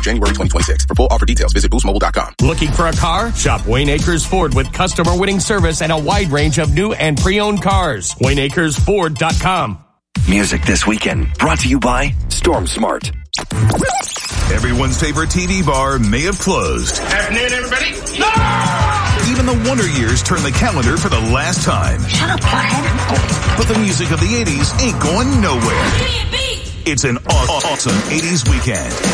through January 2026. For full offer details, visit boostmobile.com. Looking for a car? Shop Wayne Acres Ford with customer-winning service and a wide range of new and pre-owned cars. WayneAkersFord.com. Music this weekend brought to you by Storm Smart. Everyone's favorite TV bar may have closed. Afternoon, everybody. No! Even the Wonder Years turn the calendar for the last time. Shut up, Brian. But the music of the 80s ain't going nowhere. Give me a beat. It's an awesome 80s weekend.